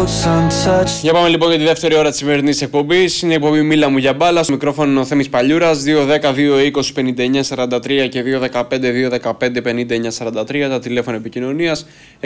Για πάμε λοιπόν για τη δεύτερη ώρα της σημερινής εκπομπής. Είναι η εκπομπή Μίλα μου για μπάλα. Στο μικρόφωνο είναι ο Θέμης Παλιούρας. 2-10-2-20-59-43 και 2-15-2-15-59-43 τα τηλέφωνα επικοινωνίας.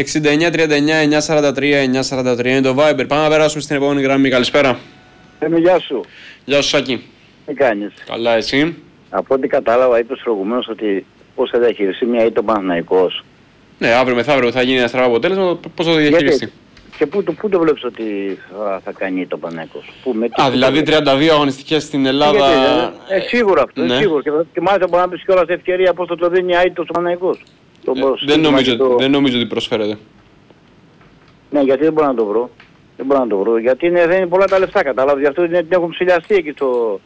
69-39-943-943 είναι το Viber. Πάμε να περάσουμε στην επόμενη γραμμή. Καλησπέρα. Γεια σου. Γεια σου Σάκη. Τι κάνεις? Καλά, εσύ? Από ό,τι κατάλαβα, είπες προηγουμένως ότι πώς θα διαχειριστεί μια ήττα ο Παναθηναϊκός. Ναι, αύριο μεθαύριο θα γίνει ένα στραβό αποτέλεσμα. Πώς θα το διαχειριστεί? Και πού το βλέπεις ότι θα κάνει ήττα ο Παναθηναϊκός? Δηλαδή 32 αγωνιστικές στην Ελλάδα. Σίγουρα αυτό. Ναι. Σίγουρα. Και μάλιστα μπορεί να πεις κιόλας ευκαιρία πώς θα το δίνει η ήττα ο Παναθηναϊκός. Δεν νομίζω ότι προσφέρεται. Ναι, γιατί δεν μπορώ να το βρω. Γιατί δεν είναι πολλά τα λεφτά, κατάλαβα. Γι' αυτό την έχουν ψηλιαστεί εκεί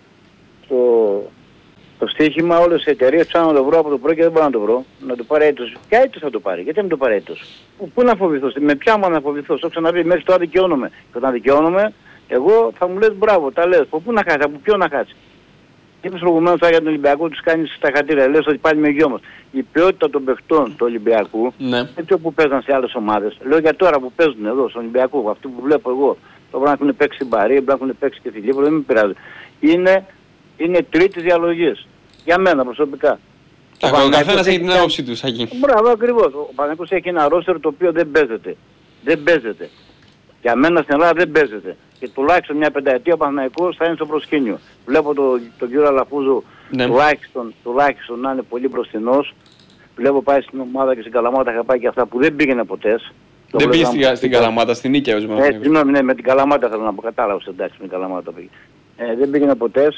το στοίχημα. Όλες οι εταιρείες ψάχνουν να το βρω από το πρωί και δεν μπορώ να το βρω. Να το πάρει έτος. Ποια έτος θα το πάρει? Γιατί δεν το πάρει έτος? Πού να φοβηθώ? Με ποια μου να φοβηθώ? Στο ξαναπεί, μέχρι τώρα δικαιώνομαι. Και όταν δικαιώνομαι, εγώ θα μου λες μπράβο, τα λες. Από πού να χάσει, από ποιο να χάσει? Είπες προηγουμένως για τον Ολυμπιακό, τους κάνεις στα χατήρια. Λες ότι πάλι με γιο μας. Η ποιότητα των παιχτών του Ολυμπιακού, έτσι όπου παίζαν σε άλλες ομάδες. Λέω για τώρα που παίζουν εδώ στον Ολυμπιακό, αυτοί που βλέπω εγώ. Το μπορεί να έχουν παίξει στην Παρή, μπορεί να έχουν παίξει και στη Λίβρο, δεν με πειράζει. Είναι τρίτης διαλογής. Για μένα προσωπικά. Ο καθένας έχει την άποψή του, Σάκη. Μπράβο, ακριβώς. Ο Παναθηναϊκός έχει ένα ρόστερ το οποίο δεν παίζεται. Δεν παίζεται. Για μένα στην Ελλάδα δεν παίζεται. Και τουλάχιστον μια πενταετία ο Παναθηναϊκός θα είναι στο προσκήνιο. Βλέπω τον κύριο Αλαφούζο τουλάχιστον να είναι πολύ μπροστινός. Βλέπω πάει στην ομάδα και στην Καλαμάτα είχα πάει και αυτά που δεν πήγαινε ποτέ. Δεν πήγε στην Καλαμάτα, στην Νίκαια. Συγγνώμη, ναι, με την Καλαμάτα θέλω να πω, κατάλαβες, εντάξει, με την Καλαμάτα πήγε. Δεν πήγαινε ποτέ.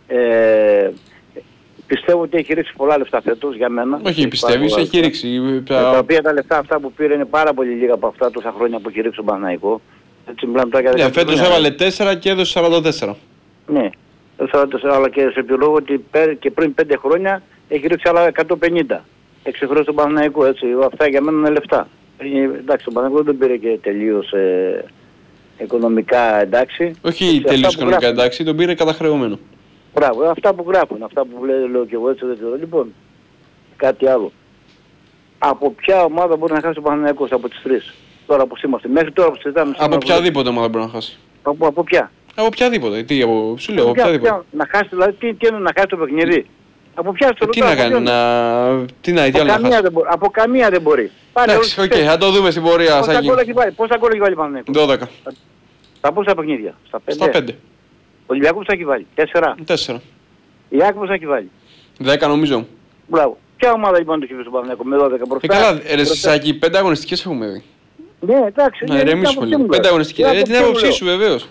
Πιστεύω ότι έχει ρίξει πολλά λεφτά φέτος για μένα. Όχι, πιστεύεις, έχει ρίξει. Τα οποία τα λεφτά αυτά που πήρε είναι πάρα πολύ λίγα από αυτά τόσα χρόνια που έχει ρίξει ο Παναθηναϊκός. Έτσι μιλάμε τώρα για 10. Φέτος έβαλε 4 και έδωσε 44. Ναι, 44, αλλά και σε ποιο λόγο ότι και πριν 5 χρόνια έχει ρίξει άλλα 150. Εξεχρώσει τον Παναθηναϊκό, έτσι. Αυτά για μένα είναι λεφτά. Εντάξει, ο Παναθηναϊκός δεν πήρε και τελείως οικονομικά εντάξει. Όχι τελείως οικονομικά εντάξει, τον πήρε καταχρεωμένο. Μπράβο, αυτά που γράφουν, αυτά που λέω και εγώ έτσι δεν ξέρω. Λοιπόν, κάτι άλλο. Από ποια ομάδα μπορεί να χάσει ο Παναθηναϊκός από τις τρεις? Τώρα που είμαστε, μέχρι τώρα που συζητάμε. Από οποιαδήποτε ομάδα μπορεί να χάσει. Από ποια? Από οποιαδήποτε, σου λέω, οποιαδήποτε. Να χάσει, δηλαδή τι εννοεί να χάσει το παιχνίδι? Από ποια στο τι να κάνει, τι να από καμία δεν μπορεί. Εντάξει, οκ, θα το δούμε στην πορεία. Πόσα γκολ έχει βάλει ο Παναθηναϊκός? 12. Στα πόσα παιχνίδια? Στα 5. Ο Ολυμπιακός πώς έχει βάλει? 4. Η Άκη πώς έχει βάλει? 10 νομίζω. Μπράβο. Ποια ομάδα λοιπόν το έχει βρει στον Παναθηναϊκό με 12 μπροστά? Καλά, ρε Σάκη, 5 αγωνιστικές έχουμε δει. Ναι, εντάξει. Να ηρεμήσουμε λίγο. 5 αγωνιστικές, την άποψή σου βεβαίως.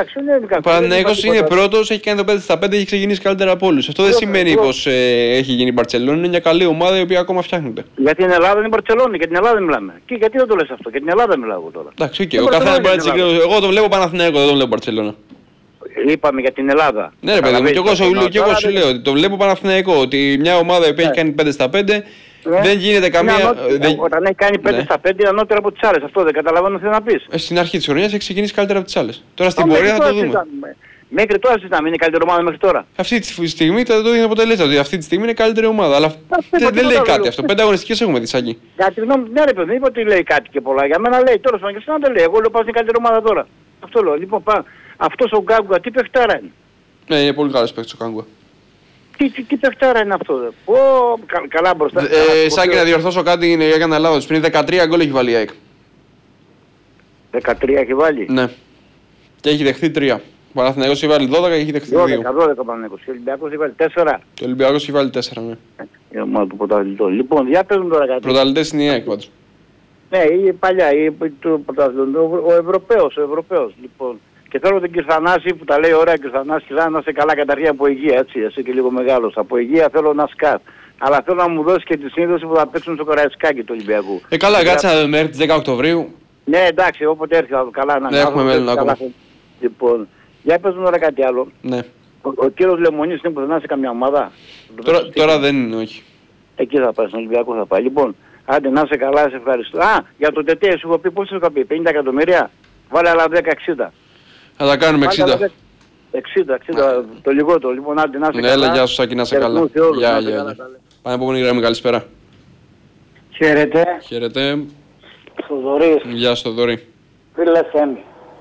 Ο Παναθηναϊκός είναι πρώτος, έχει κάνει το 5 στα 5, έχει ξεκινήσει καλύτερα από όλους. Αυτό δεν σημαίνει πως έχει γίνει η Μπαρτσελόνη, είναι μια καλή ομάδα η οποία ακόμα φτιάχνεται. Για την Ελλάδα είναι η Μπαρτσελόνη, για την Ελλάδα μιλάμε. Και γιατί δεν το λες αυτό, για την Ελλάδα μιλάω εγώ τώρα. Εντάξει, οκ, ο καθένας μπορεί να συγκρίνει. Εγώ το βλέπω Παναθηναϊκό, δεν το βλέπω Μπαρτσελόνα. Είπαμε για την Ελλάδα. Ναι, ρε παιδί μου, και εγώ σου λέω ότι το βλέπω Παναθηναϊκό, ότι μια ομάδα που έχει κάνει 5 στα 5 δεν γίνεται καμία. Όταν έχει κάνει 5 στα 5 είναι ανώτερο από τις άλλες. Αυτό δεν καταλαβαίνω τι να πεις. Στην αρχή της χρονιάς έχει ξεκινήσει καλύτερα από τις άλλες. Τώρα στην πορεία θα το δούμε. Μέχρι τώρα συζητάμε, είναι η καλύτερη ομάδα μέχρι τώρα. Αυτή τη στιγμή θα το δίνει αποτελέσματα. Ότι αυτή τη στιγμή είναι η καλύτερη ομάδα. Αλλά δεν λέει κάτι αυτό. 5 αγωνιστικές έχουμε δει, Σάκη. Για τη γνώμη, ναι, ρε παιδί, είπα ότι λέει κάτι και πολλά. Για μένα λέει τώρα, και εσύ να το λέει. Εγώ λέω πάω στην καλύτερη ομάδα τώρα. Αυτό λέω. Λοιπόν, αυτός ο Γκάγκουα τι παιχτάρα είναι? Ναι, είναι πολύ καλός παίκτης ο Γκάγκουα. Τι παιχτάρα είναι αυτό? Καλά μπροστά. Σάκη, να διορθώσω κάτι, έκανα λάθος. Πριν 13 γκολ έχει βάλει η ΑΕΚ. 13 έχει βάλει? Ναι. Και έχει δεχθεί 3. Ο Παναθηναϊκός έχει βάλει 12 και έχει δεχθεί 2. 12 ο Παναθηναϊκός. Και ο Ολυμπιακός έχει βάλει 4. Και ο Ολυμπιακός έχει βάλει 4, ναι. Η ομάδα του πρωταθλητών. Λοιπόν, για παίζουν τώρα κάτι. Πρωταθλητές είναι η ΑΕΚ πάντως. Ναι, η παλιά, του πρωταθλητών. Ο Ευρωπαίος. Λοιπόν. Και θέλω τον Κυρθανάση που τα λέει ωραία, Κυρθανάση, να είσαι καλά καταρχήν από υγεία, έτσι, εσύ και λίγο μεγάλος. Από υγεία θέλω να σκάς. Αλλά θέλω να μου δώσει και τη σύνδεση που θα παίξουν στο Καραϊσκάκι του Ολυμπιακού. Καλά, κάτσε να δούμε μέχρι τις 10 Οκτωβρίου. Ναι, εντάξει, όποτε έρθει καλά να έχουμε μέλλον ακόμα. Λοιπόν, για πες μου τώρα κάτι άλλο. Ναι. Ο κύριος Λεμονής είναι πουθενά σε καμιά ομάδα? Τώρα δεν είναι, όχι. Εκεί θα πάει, στον Ολυμπιακό θα πάει. Λοιπόν, άντε να είσαι καλά, σε ευχαριστώ. Για το ΤΕΤΕ σου έχω πει, πώς σου είχα πει, 50 εκατομμύρια, βάλε άλλα 10-60. Θα τα κάνουμε 60. 60, το λιγότερο. Λοιπόν, άντε να είσαι καλά. Έλα, γεια σου Σάκη, να είσαι καλά. Γεια. Πάμε επόμενη γραμμή, καλησπέρα. Χαίρετε. Χαίρετε. Θοδωρής. Γεια σου Θοδωρή. Φίλε Θέμη.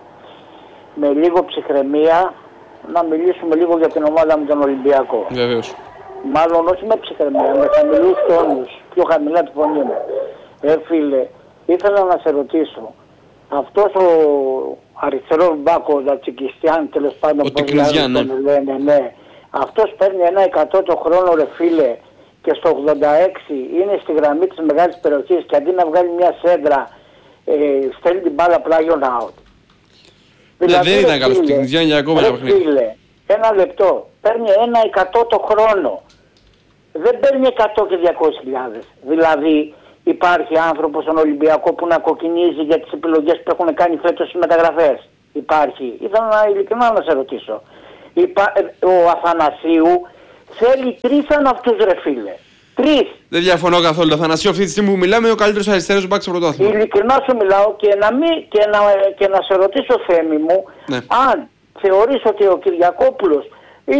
με λίγο ψυχραιμία να μιλήσουμε λίγο για την ομάδα με τον Ολυμπιακό. Βεβαίως. Μάλλον όχι με ψυχραιμία, με χαμηλούς τόνους, πιο χαμηλά τη φωνή μου. Φίλε, ήθελα να σε ρωτήσω, αυτός ο αριστερός μπάκο, ο Τζατζικιστιάν, τέλος πάντων, ο Τικνιζιάν, ναι. Λένε, ναι. Αυτός παίρνει ένα 100 το χρόνο, ρε φίλε, και στο 86 είναι στη γραμμή της μεγάλης περιοχής και αντί να βγάλει μια σέντρα, στέλνει την μπάλα πλάγιον out. Δηλαδή, δεν ήταν καλός Τικνιζιάν για ακόμα ένα παιχνίδι. Φίλε, ένα λεπτό, παίρνει ένα 100 το χρόνο. Δεν παίρνει 100 και 200.000. Δηλαδή, υπάρχει άνθρωπος στον Ολυμπιακό που να κοκκινίζει για τις επιλογές που έχουν κάνει φέτος οι μεταγραφές. Υπάρχει. Ήθελα ειλικρινά να σε ρωτήσω. Ο Αθανασίου θέλει 3 σαν αυτούς, ρε φίλε. 3. Δεν διαφωνώ καθόλου. Ο Αθανασίου αυτή τη στιγμή που μιλάμε είναι ο καλύτερος αριστερός μπακ στο πρωτάθλημα. Ειλικρινά σου μιλάω και να σε ρωτήσω, Θέμη μου, ναι. Αν θεωρείς ότι ο Κυριακόπουλος ή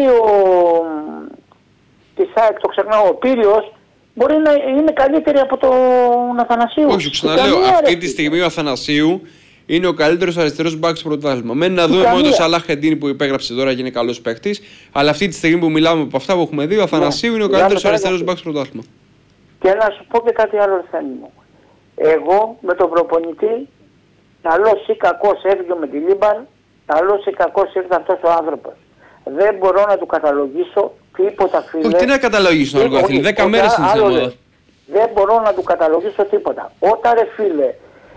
το ξεχνάω, ο Πύριος μπορεί να είναι καλύτερη από τον Αθανασίου. Όχι, ξαναλέω, αυτή τη στιγμή ο Αθανασίου είναι ο καλύτερος αριστερός μπακ στο πρωτάθλημα. Μένει να δούμε μόνο το Σαλάχ Χεντίνη που υπέγραψε τώρα και είναι καλός παίκτης. Αλλά αυτή τη στιγμή που μιλάμε από αυτά που έχουμε δει, ο Αθανασίου είναι ο καλύτερος αριστερός μπακ στο πρωτάθλημα. Και να σου πω και κάτι άλλο, Θέμη μου. Εγώ με τον προπονητή, καλός ή κακός έφυγε με τη Λίμπαρ, καλός ή κακός ήρθε αυτός ο άνθρωπος. Δεν μπορώ να του καταλογίσω τίποτα, φίλε. Όχι, τι να καταλογίσω, Νίκο Αθήλη, 10 μέρες είναι στην ομάδα. Δεν μπορώ να του καταλογίσω τίποτα. Όταν, ρε φίλε,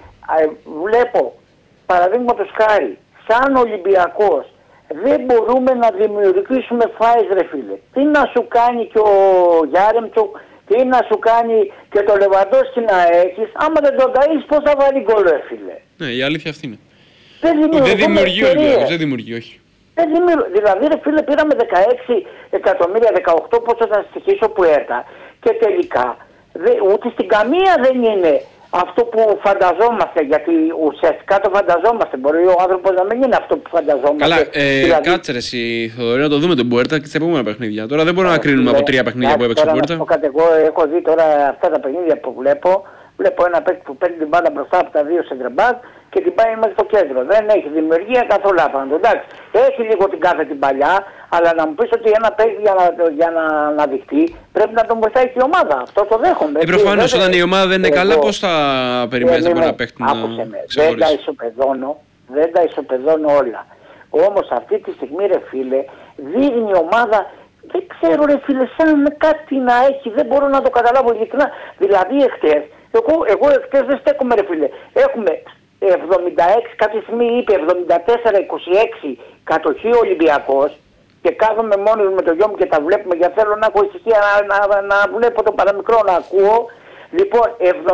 βλέπω, παραδείγματος χάρη, σαν Ολυμπιακός, δεν μπορούμε να δημιουργήσουμε φάες, ρε φίλε. Τι να σου κάνει και ο Γιάρεμτσουκ, τι να σου κάνει και το Λεβαντόσκι να έχεις, άμα δεν τον καείς πώς θα βάλει γκολ, ρε φίλε. Ναι, η αλήθεια αυτή είναι. Δεν δημιουργεί ο Ολυμπιακός, δεν δημιουργεί, όχι. Δηλαδή, ρε φίλε, πήραμε 16 εκατομμύρια, 18 πόσο θα στοιχήσω που έρθα και τελικά ούτε στην καμία δεν είναι αυτό που φανταζόμαστε, γιατί ουσιαστικά το φανταζόμαστε. Μπορεί ο άνθρωπος να μην είναι αυτό που φανταζόμαστε. Καλά, δηλαδή... κάτσε ρε εσύ, Θοδωρή, να το δούμε τον Μπουέρτα και στα επόμενα παιχνίδια. Τώρα δεν μπορούμε να κρίνουμε από 3 παιχνίδια που έπαιξε ο Μπουέρτα. Εγώ έχω δει τώρα αυτά τα παιχνίδια που βλέπω. Βλέπω ένα παίκτη που παίρνει την μπάλα μπροστά από τα 2 σεντρεμπάκ και την πάει μέσα στο κέντρο. Δεν έχει δημιουργία καθόλου απάντου. Εντάξει, έχει λίγο την κάθε την παλιά, αλλά να μου πεις ότι ένα παίκτη για να αναδειχθεί πρέπει να τον βοηθάει και η ομάδα. Αυτό το δέχομαι. Προφανώς όταν η ομάδα δεν είναι καλά, πώς θα περιμένεις από ένα παίκτη να ξεχωρίσει. Δεν τα ισοπεδώνω όλα. Όμως αυτή τη στιγμή, ρε φίλε, δείχνει η ομάδα. Δεν ξέρω, ρε φίλε, σαν κάτι να έχει, δεν μπορώ να το καταλάβω ειλικρινά. Δηλαδή εχθές, εγώ εχθές δεν στέκομαι, ρε φίλε. Έχουμε 76, κάποια στιγμή είπε 74-26 κατοχή Ολυμπιακός και κάθομαι μόνος με το γιο μου και τα βλέπουμε και θέλω να έχω ησυχία να βλέπω το παραμικρό να ακούω. Λοιπόν,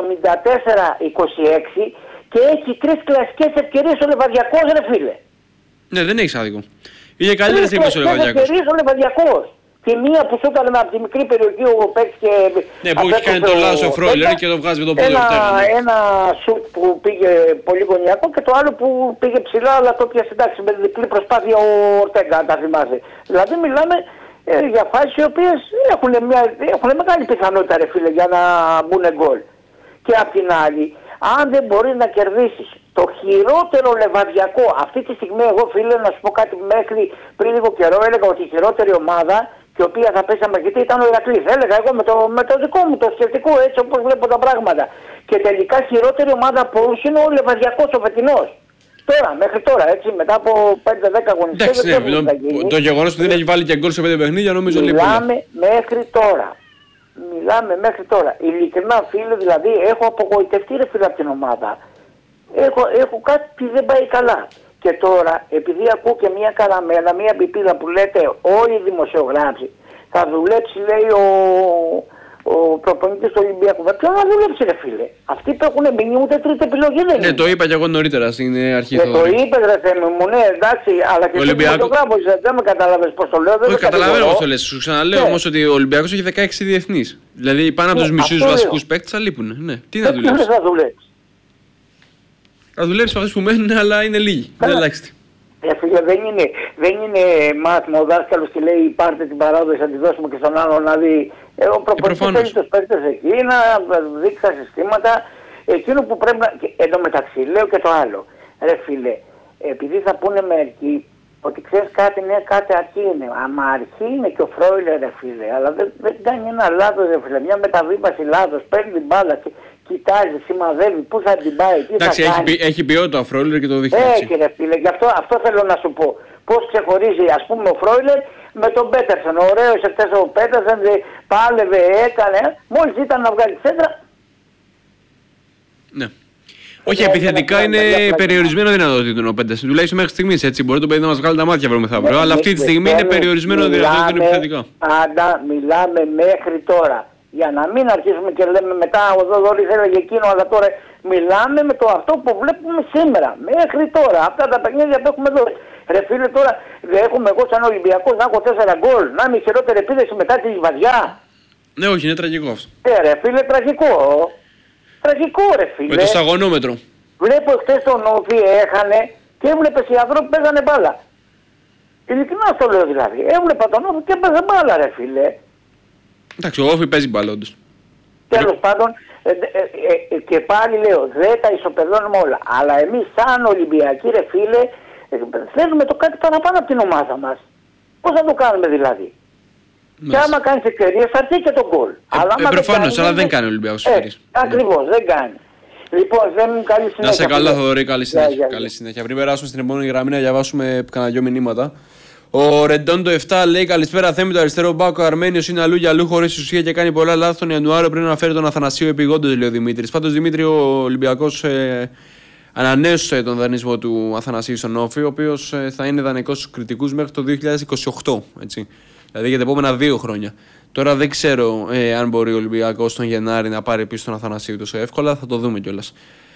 74-26 και έχει 3 κλασικές ευκαιρίες ο Λεβαδιακός, ρε φίλε. Ναι, δεν έχεις άδικο. Είχε καλύτερες στιγμές ο Λεβαδιακός. Τη μία που σου έκανε από τη μικρή περιοχή ο παίκτης και... Ναι, που έχει κάνει το λάθος ο Φρόιλερ και το βγάζει με τον πόδι. Ένα σουτ που πήγε πολύ γωνιακό και το άλλο που πήγε ψηλά, αλλά το πιάσε εντάξει με διπλή προσπάθεια ο Ορτέγκα, αν τα θυμάσαι. Δηλαδή μιλάμε για φάσεις οι οποίες έχουν μεγάλη πιθανότητα, ρε φίλε, για να μπουν γκολ. Και απ' την άλλη, αν δεν μπορείς να κερδίσεις το χειρότερο Λεβαδιακό, αυτή τη στιγμή εγώ, φίλε, να σου πω κάτι, μέχρι πριν λίγο καιρό έλεγα ότι η χειρότερη ομάδα και η οποία θα πέσει αμαγητή ήταν ο Ηρακλής. Έλεγα εγώ με το δικό μου το σκεπτικό, έτσι όπως βλέπω τα πράγματα. Και τελικά χειρότερη ομάδα από όλους είναι ο Λεβαδιακός, ο φετινός. Τώρα, μέχρι τώρα, έτσι, μετά από 5-10 αγωνιστές. Εντάξει, το γεγονός ότι δεν έχει βάλει και γκολ σε 5 παιχνίδια νομίζω λίγο. Μιλάμε μέχρι τώρα. Ειλικρινά, φίλε, δηλαδή έχω απογοητευτεί, ρε φίλε, από την ομάδα. Έχω κάτι που δεν πάει καλά. Και τώρα, επειδή ακούω και μια καραμέλα, μια πιπίδα που λέτε όλοι οι δημοσιογράφοι, θα δουλέψει, λέει, ο προπονητής του Ολυμπιακού. Ποιο να δουλέψει, ρε φίλε. Αυτοί που έχουν μείνει ούτε τρίτη επιλογή δεν είναι. Ναι, το είπα και εγώ νωρίτερα στην αρχή. Το είπες, ρε Θέμη μου, ναι, εντάξει, αλλά και εσύ δημοσιογράφος, δεν με καταλάβες πώς το λέω. Όχι, καταλαβαίνω πώς το λες. Σου ξαναλέω όμως ότι ο Ολυμπιακός έχει 16 διεθνείς. Δηλαδή πάνω από τους μισούς βασικούς παίκτες θα λείπουν. Ναι, τι να δουλέψει. Θα δουλέψει με αυτούς που μένουν, αλλά είναι λίγοι. Είναι ελάχιστοι. Φίλε, δεν είναι μάθημα ο δάσκαλος και λέει πάρτε την παράδοση, θα τη δώσουμε και στον άλλο να δει. Ο προπονητής θέλει τους παίκτες εκεί να δείξει τα συστήματα. Εκείνο που πρέπει να... Εν τω μεταξύ, λέω και το άλλο. Ρε φίλε, επειδή θα πούνε μερικοί ότι ξέρεις κάτι, ναι, κάτι αρχή είναι. Άμα αρχή είναι και ο Φρόιλερ, ρε φίλε, αλλά δεν κάνει ένα λάθος, ρε φίλε. Μια μεταβίβαση λάθος, παίρνει την μπάλα και κοιτάζει, σημαδεύει, πού θα την πάει, τι εντάξει, θα κάνει. Έχει ποιότητα ο Φρόιλερ και το δείχνει. Έχει, ρε φίλε, γι' αυτό θέλω να σου πω. Πώς ξεχωρίζει, ας πούμε, ο Φρόιλερ με τον Πέτερσεν. Ωραίος εχθές ο Πέτερσεν, πάλευε, έκανε. Μόλις ήταν να βγάλει σέντρα. Ναι. Όχι, επιθετικά είναι περιορισμένο δυνατότητων ο Πέτερσεν. Τουλάχιστον μέχρι στιγμής έτσι. Μπορεί το παιδί να μας βγάλει τα μάτια βρω μεθαύριο. Αλλά αυτή τη στιγμή είναι περιορισμένο δυνατότητων επιθετικά. Πάντα μιλάμε μέχρι τώρα. Για να μην αρχίσουμε και λέμε μετά ο Δόδωρης έλεγε εκείνο, αλλά τώρα μιλάμε με το αυτό που βλέπουμε σήμερα. Μέχρι τώρα. Αυτά τα παιχνίδια που έχουμε εδώ. Ρε φίλε, τώρα έχουμε εγώ σαν Ολυμπιακός να έχω 4 γκολ, να είμαι η χειρότερη επίδεση μετά τη βαριά. Ναι, όχι, είναι τραγικό αυτό. Ρε φίλε, τραγικό. Τραγικό, ρε φίλε. Με το σταγονόμετρο. Βλέπω χτες τον Όφη έχανε και έβλεπες οι ανθρώποι παίζανε μπάλα. Ειλικρινά στο λέω δηλαδή. Έβλεπα τον Όφη και έπαιζε μπάλα, ρε φίλε. Εντάξει, ο Όφη παίζει μπάλα όντως. Τέλος πάντων, και πάλι λέω, 10 ισοπεδώνουμε όλα. Αλλά εμείς σαν Ολυμπιακοί, ρε φίλε, θέλουμε το κάτι παραπάνω από την ομάδα μας. Πώς θα το κάνουμε δηλαδή. Και άμα κάνεις ευκαιρίες θα έρθει και τον γκολ. Προφανώς, αλλά δεν κάνει ο Ολυμπιακός ευκαιρίες. Ακριβώς, δεν κάνει. Λοιπόν, δεν μου καλή συνέχεια. Να σε καλά, Θοδωρή, καλή συνέχεια. Καλή συνέχεια. Πριν περάσουμε στην επόμενη γραμμή να διαβάσουμε κανένα 2 μηνύματα. Ο Ρεντόν το 7 λέει: καλησπέρα, Θέμη, το αριστερό μπάκο Αρμένιος είναι αλλού για αλλού χωρίς ουσία και κάνει πολλά λάθη τον Ιανουάριο πριν να φέρει τον Αθανασίου επιγόντως, λέει ο Δημήτρης. Πάντως, Δημήτρη, ο Ολυμπιακός ανανέωσε τον δανεισμό του Αθανασίου στον Όφη, ο οποίος θα είναι δανεικός στους κριτικούς μέχρι το 2028. Έτσι. Δηλαδή για τα επόμενα 2 χρόνια. Τώρα δεν ξέρω αν μπορεί ο Ολυμπιακός τον Γενάρη να πάρει πίσω τον Αθανασίου τόσο εύκολα, θα το δούμε κιόλας.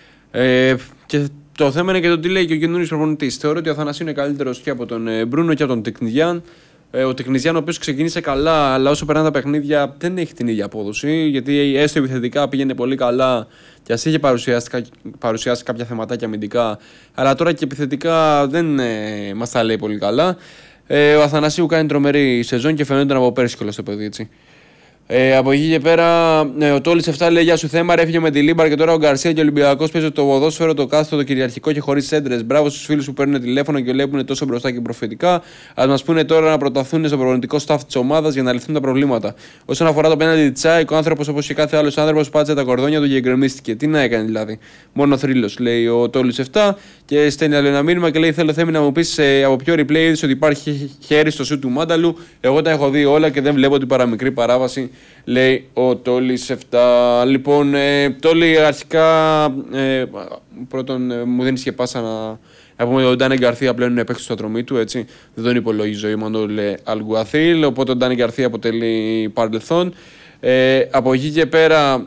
Και το θέμα είναι και το τι λέει και ο καινούριο προπονητής. Θεωρώ ότι ο Αθανασίου είναι καλύτερος και από τον Μπρούνο και από τον Τεκνιζιάν. Ο Τεκνιζιάν, ο οποίος ξεκίνησε καλά, αλλά όσο περνάνε τα παιχνίδια δεν έχει την ίδια απόδοση. Γιατί έστω επιθετικά πήγαινε πολύ καλά και ας είχε παρουσιάσει κάποια θεματάκια αμυντικά. Αλλά τώρα και επιθετικά δεν μας τα λέει πολύ καλά. Ο Αθανασίου κάνει τρομερή σεζόν και φαίνονταν από πέρσι κιόλας το παιδί, έτσι. Από εκεί και πέρα, ο Τόλης 7 λέει: γεια σου, Θέμα, έφυγε με τη Λίμπαρ και τώρα ο Γκαρσία και ο Ολυμπιακός παίζει το ποδόσφαιρο, το κάθετο, το κυριαρχικό και χωρίς έντρες. Μπράβο στους φίλους που παίρνουν τηλέφωνο και βλέπουν τόσο μπροστά και προφητικά. Ας μας πούνε τώρα να προταθούν στο προπονητικό staff της ομάδας για να λυθούν τα προβλήματα. Όσον αφορά το πέναλτι Τσάικ, ο άνθρωπος όπως και κάθε άλλος άνθρωπος πάτησε τα κορδόνια του και εγκρεμίστηκε. Τι να έκανε δηλαδή. Μόνο θρύλος, λέει ο Τόλης 7 και στέλνει άλλο ένα μήνυμα και λέει: θέλω, Θέμη, να μου πεις από ποιο replay είδες ότι υπάρχει χέρι στο σου του Μάνταλου. Εγώ τα έχω δει όλα και δεν βλέπω την παραμικρή παράβαση. Λέει ο Τόλης 7. Λοιπόν, Τόλη, αρχικά πρώτον μου δίνεις και πάσα να πούμε ότι ο Ντάνι Γκαρθία πλέον είναι παίκτης στο ατρωμί του, έτσι. Δεν τον υπολογίζω η Μανώλη Αλγκουαθίλ, οπότε ο Ντάνι Γκαρθία αποτελεί παρελθόν. Από εκεί και πέρα,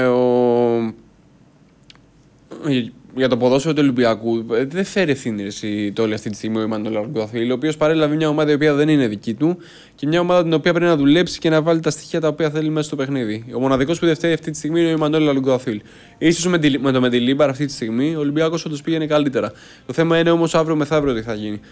για το ποδόσφαιρο του Ολυμπιακού δεν φέρει ευθύνη Τόλη αυτή τη στιγμή ο Μανώλη Αλγκουαθίλ, ο οποίος παρέλαβε μια ομάδα η οποία δεν είναι δική του και μια ομάδα την οποία πρέπει να δουλέψει και να βάλει τα στοιχεία τα οποία θέλει μέσα στο παιχνίδι. Ο μοναδικός που δεν φταίει αυτή τη στιγμή είναι ο Μανώλη Αλγκουαθίλ. Ίσως με το Μεντιλίμπαρ αυτή τη στιγμή ο Ολυμπιακός όντως πήγαινε καλύτερα. Το θέμα είναι όμως αύριο μεθαύριο τι θα γίνει.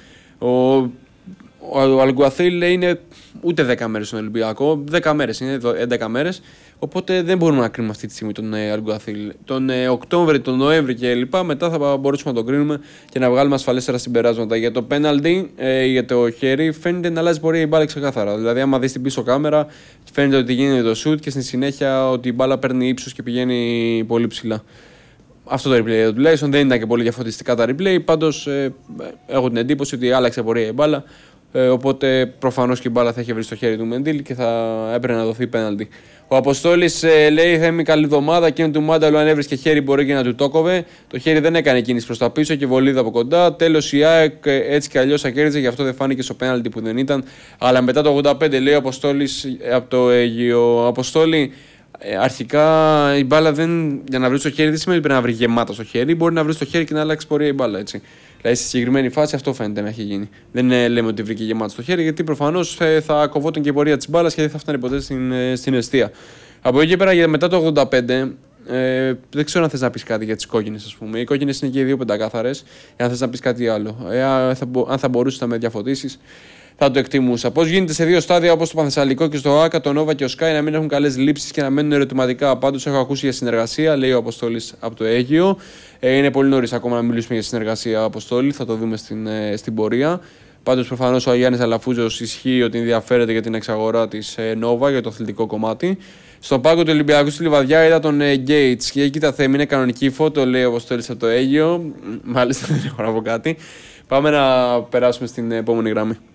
Ο Αλγκουαθίλ είναι ούτε 10 μέρες στον Ολυμπιακό, 10 μέρες είναι, 11 μέρες. Οπότε δεν μπορούμε να κρίνουμε αυτή τη στιγμή τον Αλγκουαθίλ. Τον Οκτώβρη, τον Νοέμβρη κλπ. Μετά θα μπορούσαμε να τον κρίνουμε και να βγάλουμε ασφαλέστερα συμπεράσματα. Για το πέναλτι, για το χέρι, φαίνεται να αλλάζει πορεία η μπάλα ξεκάθαρα. Δηλαδή, άμα δεις την πίσω κάμερα, φαίνεται ότι γίνεται το shoot και στη συνέχεια ότι η μπάλα παίρνει ύψος και πηγαίνει πολύ ψηλά. Αυτό το replay τουλάχιστον δεν ήταν και πολύ διαφωτιστικά τα replay. Πάντως, έχω την εντύπωση ότι άλλαξε πορεία η μπάλα. Οπότε προφανώς και η μπάλα θα είχε βρει στο χέρι του Μεντίλ και θα έπρεπε να δοθεί πέναλτι. Ο Αποστόλης λέει: Θέμη, καλή εβδομάδα. Εκείνο του Μάνταλου, αν έβρισκε χέρι, μπορεί και να του το κόβε. Το χέρι δεν έκανε κίνηση προς τα πίσω και βολίδα από κοντά. Τέλος, η ΑΕΚ έτσι κι αλλιώς θα κέρδιζε, γι' αυτό δεν φάνηκε στο πέναλτι που δεν ήταν. Αλλά μετά το 85, λέει ο Αποστόλης από το Αίγυο. Αποστόλη, αρχικά η μπάλα για να βρει το χέρι δεν σημαίνει ότι πρέπει να βρει γεμάτα στο χέρι. Μπορεί να βρει το χέρι και να αλλάξει πορεία η μπάλα, έτσι. Δηλαδή στη συγκεκριμένη φάση αυτό φαίνεται να έχει γίνει. Δεν λέμε ότι βρήκε γεμάτο στο χέρι, γιατί προφανώς θα κοβόταν και η πορεία της μπάλας και δεν θα φτάνει ποτέ στην εστία. Από εκεί και πέρα, μετά το 85, δεν ξέρω αν θες να πεις κάτι για τις κόκκινες, ας πούμε. Οι κόκκινες είναι και οι δύο πεντακάθαρες. Αν θες να πεις κάτι άλλο, αν θα μπορούσες να με διαφωτίσεις. θα το εκτιμούσα. Πώς γίνεται σε δύο στάδια όπως το Πανθεσσαλικό και στο ΆΚΑ, το Νόβα και ο Σκάι να μην έχουν καλές λήψεις και να μένουν ερωτηματικά? Πάντως έχω ακούσει για συνεργασία, λέει ο Αποστόλης από το Αίγυο. Είναι πολύ νωρίς ακόμα να μιλήσουμε για συνεργασία, Αποστόλη, θα το δούμε στην πορεία. Πάντως προφανώς ο Γιάννης Αλαφούζος ισχύει ότι ενδιαφέρεται για την εξαγορά της Νόβα, για το αθλητικό κομμάτι. Στον πάγκο του Ολυμπιακού στη Λιβαδιά είδα τον Gates και κοίτα Θέμη, είναι κανονική φώτο, λέει ο Αποστόλης από το Αίγυο. Μάλιστα δεν έχω να πω κάτι. Πάμε να περάσουμε στην επόμενη γραμμή.